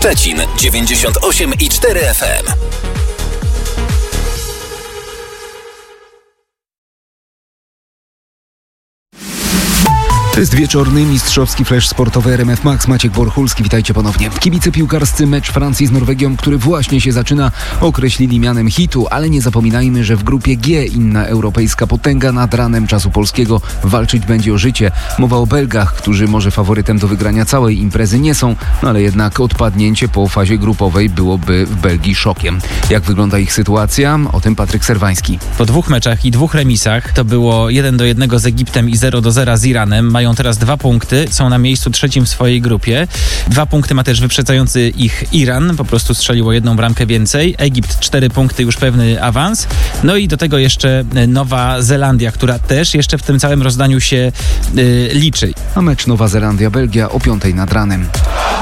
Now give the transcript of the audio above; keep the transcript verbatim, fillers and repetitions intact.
Szczecin dziewięćdziesiąt osiem i cztery F M. To jest wieczorny mistrzowski flash sportowy R M F Max. Maciek Borchulski, witajcie ponownie. Kibice piłkarscy mecz Francji z Norwegią, który właśnie się zaczyna, określili mianem hitu, ale nie zapominajmy, że w grupie G inna europejska potęga nad ranem czasu polskiego walczyć będzie o życie. Mowa o Belgach, którzy może faworytem do wygrania całej imprezy nie są, no ale jednak odpadnięcie po fazie grupowej byłoby w Belgii szokiem. Jak wygląda ich sytuacja? O tym Patryk Serwański. Po dwóch meczach i dwóch remisach, to było jeden do jednego z Egiptem i zero do zera z Iranem, mają teraz dwa punkty, są na miejscu trzecim w swojej grupie. Dwa punkty ma też wyprzedzający ich Iran, po prostu strzeliło jedną bramkę więcej. Egipt cztery punkty, już pewny awans. No i do tego jeszcze Nowa Zelandia, która też jeszcze w tym całym rozdaniu się yy, liczy. A mecz Nowa Zelandia-Belgia o piątej nad ranem.